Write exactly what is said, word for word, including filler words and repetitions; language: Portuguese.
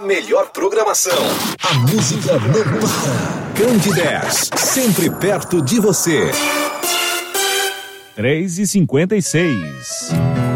melhor programação. A música não para. Grande dez, sempre perto de você. três e cinquenta e seis.